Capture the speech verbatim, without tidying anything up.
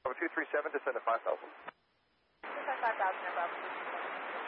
two three seven, descend to five thousand. Descend five thousand above.